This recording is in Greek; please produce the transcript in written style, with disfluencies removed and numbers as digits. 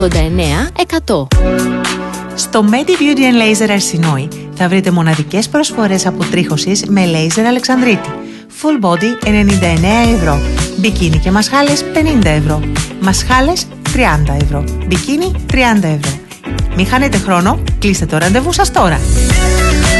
89%. Στο Medi Beauty Laser Αρσινόη θα βρείτε μοναδικές προσφορές αποτρίχωσης με λέιζερ Αλεξανδρίτη. Full body 99€. Μπικίνι και μασχάλες 50€. Μασχάλες 30€. Μπικίνι 30€. Μην χάνετε χρόνο, κλείστε το ραντεβού σας τώρα.